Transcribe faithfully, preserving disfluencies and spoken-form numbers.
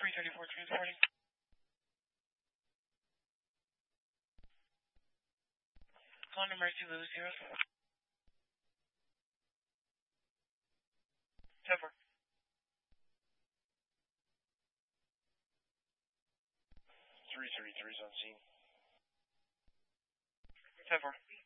three thirty-four transporting. Calling emergency Lulu zero. Cover. three thirty-three is on scene. Cover.